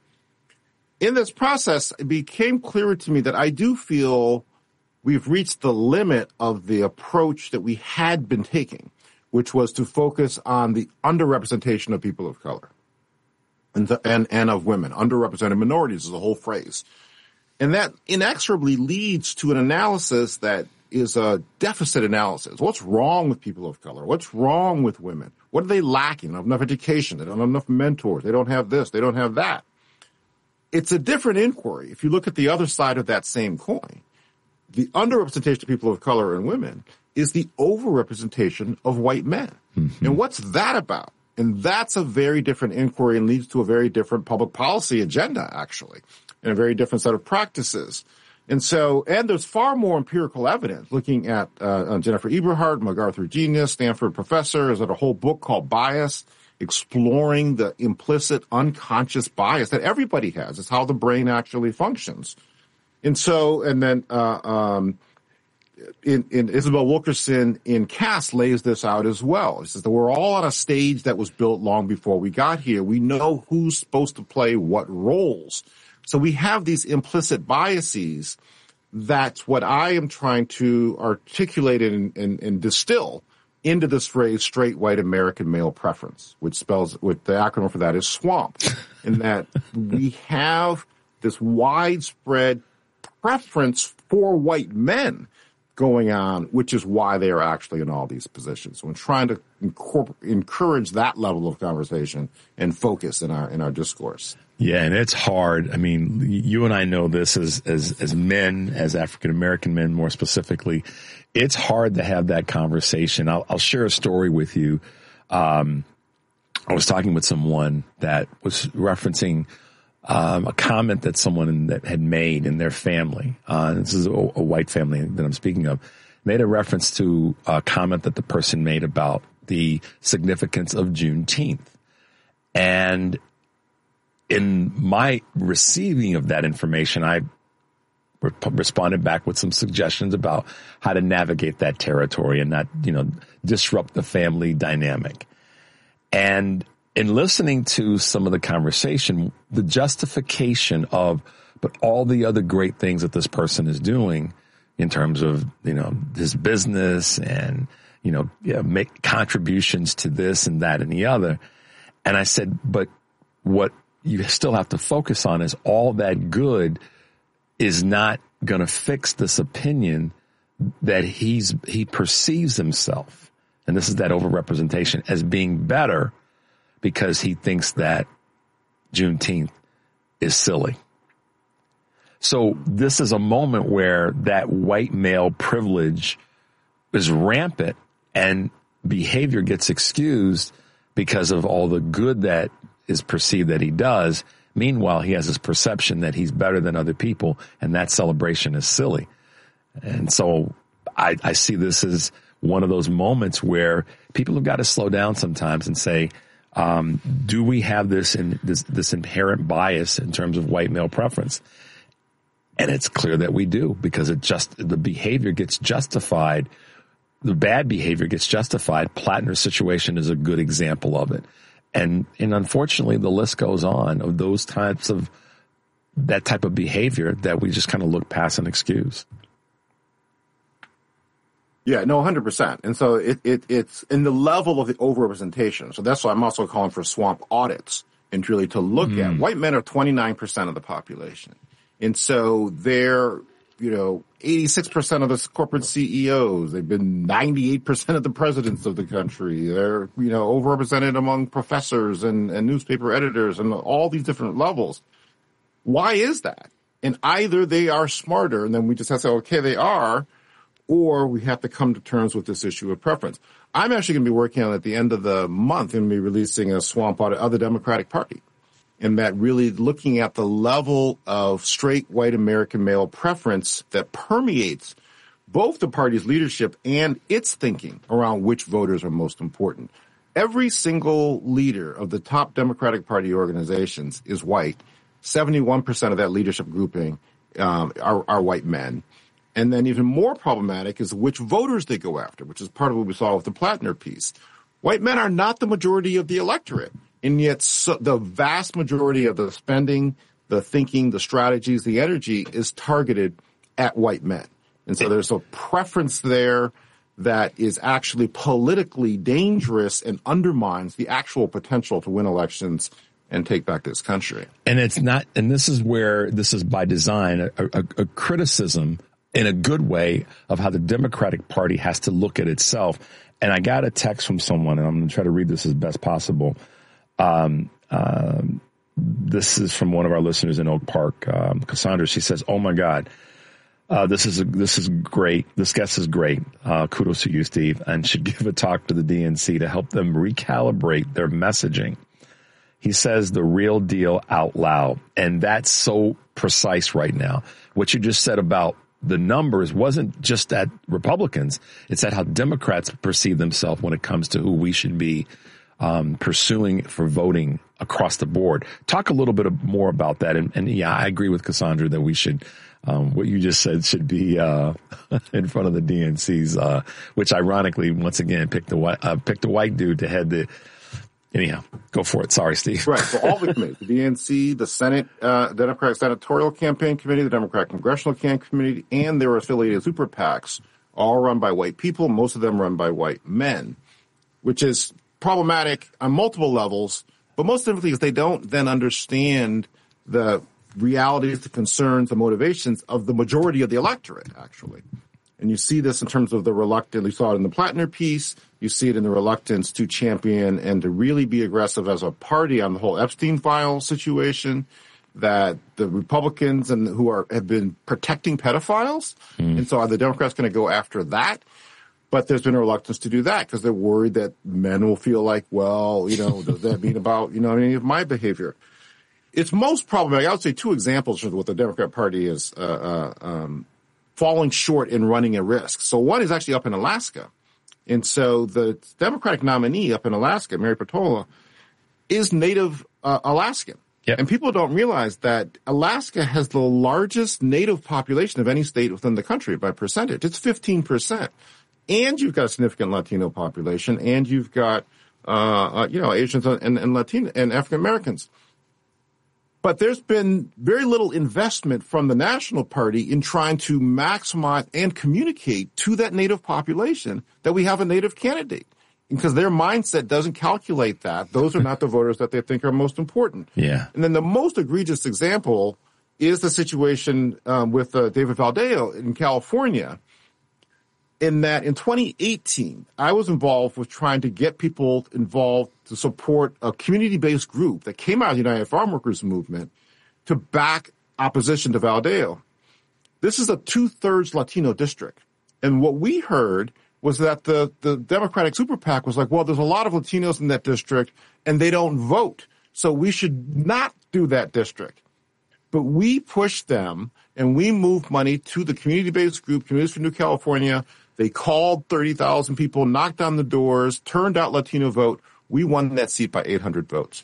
In this process, it became clearer to me that I do feel we've reached the limit of the approach that we had been taking, which was to focus on the underrepresentation of people of color and, the, and, and of women. Underrepresented minorities is a whole phrase. And that inexorably leads to an analysis that is a deficit analysis. What's wrong with people of color? What's wrong with women? What are they lacking? They don't have enough education. They don't have enough mentors. They don't have this. They don't have that. It's a different inquiry. If you look at the other side of that same coin, the underrepresentation of people of color and women is the overrepresentation of white men. Mm-hmm. And what's that about? And that's a very different inquiry and leads to a very different public policy agenda, actually, and a very different set of practices. And so, and there's far more empirical evidence looking at uh, Jennifer Eberhardt, MacArthur Genius, Stanford professor, is at a whole book called Bias, exploring the implicit unconscious bias that everybody has. It's how the brain actually functions. And so, and then uh, um, in, in Isabel Wilkerson in Caste lays this out as well. It says that we're all on a stage that was built long before we got here. We know who's supposed to play what roles. So we have these implicit biases. That's what I am trying to articulate and, and, and distill into this phrase, straight white American male preference, which spells, with the acronym for that is SWAMP, in that we have this widespread preference for white men going on, which is why they are actually in all these positions. So I'm trying to encourage that level of conversation and focus in our in our discourse. Yeah, and it's hard. I mean, you and I know this as as as men, as African American men more specifically. It's hard to have that conversation. I'll, I'll share a story with you. Um, I was talking with someone that was referencing um, a comment that someone that had made in their family. Uh, this is a, a white family that I'm speaking of. Made a reference to a comment that the person made about the significance of Juneteenth. And in my receiving of that information, I re- responded back with some suggestions about how to navigate that territory and not, you know, disrupt the family dynamic. And in listening to some of the conversation, the justification of, but all the other great things that this person is doing in terms of, you know, his business and, you know, yeah, make contributions to this and that and the other. And I said, but what you still have to focus on is all that good is not going to fix this opinion that he's, he perceives himself. And this is that overrepresentation as being better because he thinks that Juneteenth is silly. So this is a moment where that white male privilege is rampant and behavior gets excused because of all the good that is perceived that he does. Meanwhile, he has this perception that he's better than other people, and that celebration is silly. And so I, I see this as one of those moments where people have got to slow down sometimes and say, um, do we have this, in, this this inherent bias in terms of white male preference? And it's clear that we do, because it just the behavior gets justified. The bad behavior gets justified. Plattner's situation is a good example of it. And, and unfortunately, the list goes on of those types of, that type of behavior that we just kind of look past and excuse. Yeah, no, one hundred percent. And so it, it it's in the level of the overrepresentation. So that's why I'm also calling for swamp audits and really to look mm. at white men are twenty-nine percent of the population. And so they're, you know, eighty-six percent of the corporate C E Os. They've been ninety-eight percent of the presidents of the country. They're, you know, overrepresented among professors and, and newspaper editors and all these different levels. Why is that? And either they are smarter and then we just have to say, okay, they are, or we have to come to terms with this issue of preference. I'm actually going to be working on at the end of the month and be releasing a swamp audit of the Democratic Party. And that really looking at the level of straight white American male preference that permeates both the party's leadership and its thinking around which voters are most important. Every single leader of the top Democratic Party organizations is white. seventy-one percent of that leadership grouping um, are, are white men. And then even more problematic is which voters they go after, which is part of what we saw with the Plattner piece. White men are not the majority of the electorate, and yet so, the vast majority of the spending, the thinking, the strategies, the energy is targeted at white men. And so there's a preference there that is actually politically dangerous and undermines the actual potential to win elections and take back this country. And it's not, and this is where this is by design, a, a, a criticism in a good way of how the Democratic Party has to look at itself. And I got a text from someone, and I'm going to try to read this as best possible. Um, um, this is from one of our listeners in Oak Park, um, Cassandra. She says, "Oh my God, uh, this is a, this is great. This guest is great. Uh, kudos to you, Steve, and should give a talk to the D N C to help them recalibrate their messaging." He says the real deal out loud, and that's so precise right now. What you just said about the numbers wasn't just at Republicans. It's at how Democrats perceive themselves when it comes to who we should be um, pursuing for voting across the board. Talk a little bit more about that. And, and yeah, I agree with Cassandra that we should, um, what you just said should be uh, in front of the D N Cs, uh, which ironically, once again, picked the white, uh, picked a white dude to head the. Anyhow, go for it. Sorry, Steve. Right. So all the committees, the D N C, the Senate, uh, Democratic Senatorial Campaign Committee, the Democratic Congressional Campaign Committee, and their affiliated super PACs, all run by white people, most of them run by white men, which is problematic on multiple levels, but most simply is they don't then understand the realities, the concerns, the motivations of the majority of the electorate, actually. And you see this in terms of the reluctance. You saw it in the Plattner piece. You see it in the reluctance to champion and to really be aggressive as a party on the whole Epstein file situation, that the Republicans and who are have been protecting pedophiles. Mm. And so are the Democrats going to go after that? But there's been a reluctance to do that because they're worried that men will feel like, well, you know, does that mean about, you know, any of my behavior? It's most problematic. I would say two examples of what the Democrat Party is uh, uh, um, falling short in running a risk. So one is actually up in Alaska. And so the Democratic nominee up in Alaska, Mary Peltola, is Native uh, Alaskan. Yep. And people don't realize that Alaska has the largest Native population of any state within the country by percentage. It's fifteen percent. And you've got a significant Latino population, and you've got, uh, uh you know, Asians and, and Latino and African Americans. But there's been very little investment from the National Party in trying to maximize and communicate to that Native population that we have a Native candidate, because their mindset doesn't calculate that. Those are not the voters that they think are most important. Yeah. And then the most egregious example is the situation um, with uh, David Valdeo in California, in that in twenty eighteen, I was involved with trying to get people involved to support a community-based group that came out of the United Farm Workers Movement to back opposition to Valdeo. This is a two-thirds Latino district. And what we heard was that the, the Democratic Super PAC was like, well, there's a lot of Latinos in that district, and they don't vote, so we should not do that district. But we pushed them, and we moved money to the community-based group, Communities for New California. They called thirty thousand people, knocked on the doors, turned out Latino vote. We won that seat by eight hundred votes.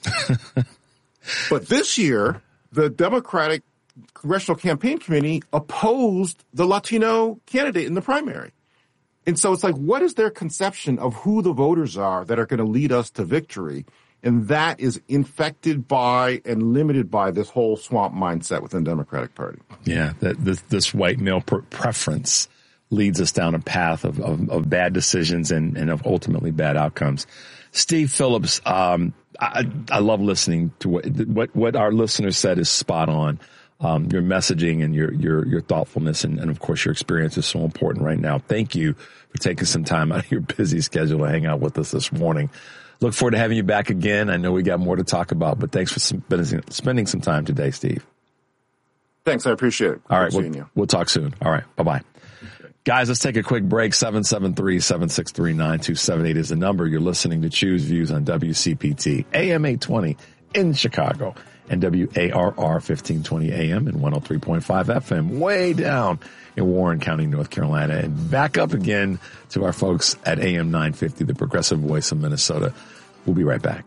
But this year, the Democratic Congressional Campaign Committee opposed the Latino candidate in the primary. And so it's like, what is their conception of who the voters are that are going to lead us to victory? And that is infected by and limited by this whole swamp mindset within the Democratic Party. Yeah, that this, this white male per- preference leads us down a path of, of, of bad decisions and, and of ultimately bad outcomes. Steve Phillips, um, I, I love listening to what, what what our listeners said is spot on. Um, your messaging and your your your thoughtfulness and, and of course your experience is so important right now. Thank you for taking some time out of your busy schedule to hang out with us this morning. Look forward to having you back again. I know we got more to talk about, but thanks for spending, spending some time today, Steve. Thanks. I appreciate it. All right. We'll, We'll, we'll talk soon. All right. Bye-bye. Okay. Guys, let's take a quick break. seven seven three, seven six three, nine two seven eight is the number. You're listening to Choose Views on W C P T, A M eight twenty in Chicago, and W A R R fifteen twenty A M and one oh three point five F M way down in Warren County, North Carolina, and back up again to our folks at A M nine fifty, the progressive voice of Minnesota. We'll be right back.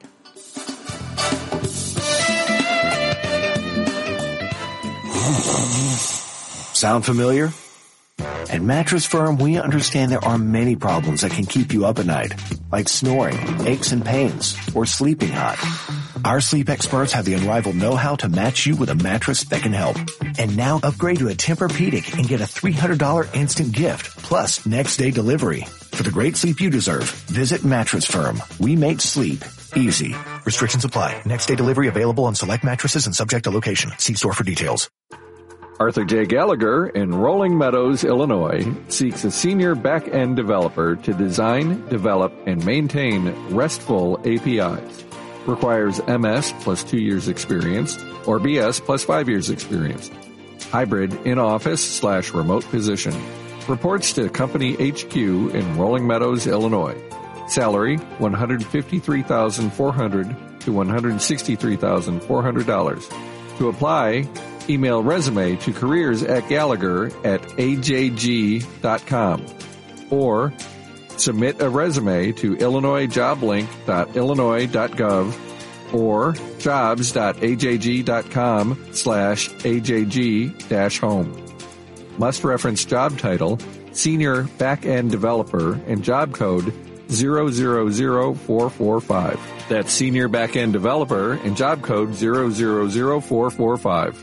Sound familiar? At Mattress Firm, we understand there are many problems that can keep you up at night, like snoring, aches and pains, or sleeping hot. Our sleep experts have the unrivaled know-how to match you with a mattress that can help. And now upgrade to a Tempur-Pedic and get a three hundred dollars instant gift, plus next day delivery. For the great sleep you deserve, visit Mattress Firm. We make sleep easy. Restrictions apply. Next day delivery available on select mattresses and subject to location. See store for details. Arthur J. Gallagher in Rolling Meadows, Illinois, seeks a senior back-end developer to design, develop, and maintain RESTful A P Is. Requires M S plus two years experience or B S plus five years experience. Hybrid in-office slash remote position. Reports to company H Q in Rolling Meadows, Illinois. Salary one hundred fifty-three thousand four hundred dollars to one hundred sixty-three thousand four hundred dollars. To apply, email resume to careers at Gallagher at A J G dot com or submit a resume to illinois job link dot illinois dot gov or jobs dot A J G dot com slash A J G dash home. Must reference job title, Senior Back-End Developer, and job code zero zero zero four four five. That's Senior Back-End Developer and job code zero zero zero four four five.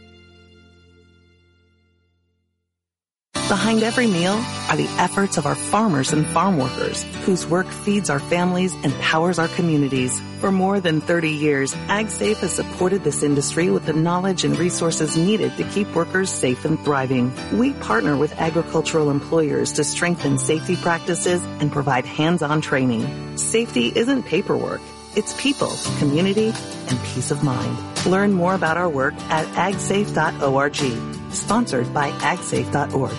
Behind every meal are the efforts of our farmers and farm workers, whose work feeds our families and powers our communities. For more than thirty years, AgSafe has supported this industry with the knowledge and resources needed to keep workers safe and thriving. We partner with agricultural employers to strengthen safety practices and provide hands-on training. Safety isn't paperwork. It's people, community, and peace of mind. Learn more about our work at ag safe dot org. Sponsored by ag safe dot org.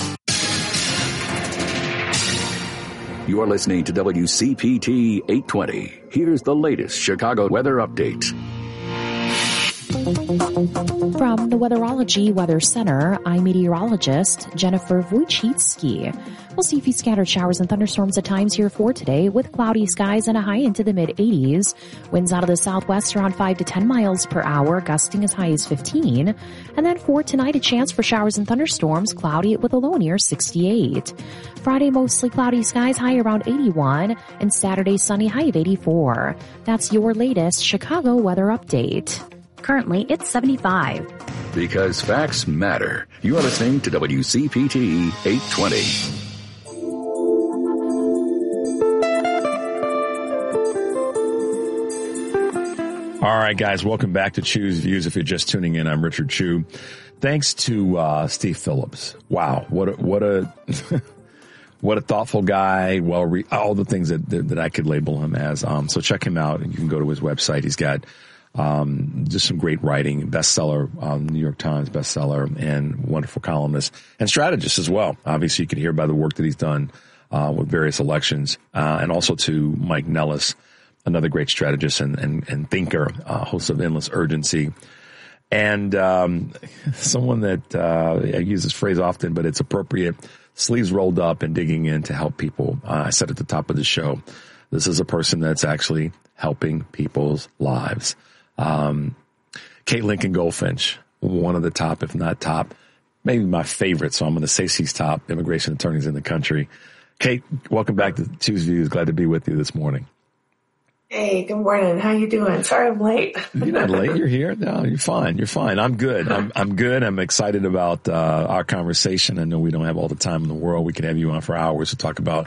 You're listening to W C P T eight twenty. Here's the latest Chicago weather update. From the Weatherology Weather Center, I'm meteorologist Jennifer Wojcicki. We'll see a few scattered showers and thunderstorms at times here for today, with cloudy skies and a high into the mid eighties. Winds out of the southwest around five to ten miles per hour, gusting as high as fifteen. And then for tonight, a chance for showers and thunderstorms, cloudy with a low near sixty-eight. Friday, mostly cloudy skies, high around eighty-one. And Saturday, sunny, high of eighty-four. That's your latest Chicago weather update. Currently, it's seventy-five. Because facts matter. You are listening to W C P T eight twenty. All right, guys, welcome back to Choose Views. If you're just tuning in, I'm Richard Chu. Thanks to uh, Steve Phillips. Wow, what a what a what a thoughtful guy. Well, re- all the things that, that that I could label him as. Um, so check him out, and you can go to his website. He's got um, just some great writing, bestseller, um, New York Times bestseller, and wonderful columnist and strategist as well. Obviously, you can hear by the work that he's done uh, with various elections, uh, and also to Mike Nellis, another great strategist and, and, and thinker, uh, host of Endless Urgency. And um, someone that uh, I use this phrase often, but it's appropriate, sleeves rolled up and digging in to help people. Uh, I said at the top of the show, this is a person that's actually helping people's lives. Um, Kate Lincoln Goldfinch, one of the top, if not top, maybe my favorite, so I'm going to say she's top immigration attorneys in the country. Kate, welcome back to Choose Views. Glad to be with you this morning. Hey, good morning. How you doing? Sorry I'm late. You're not late. You're here. No, you're fine. You're fine. I'm good. I'm, I'm good. I'm excited about uh, our conversation. I know we don't have all the time in the world. We could have you on for hours to talk about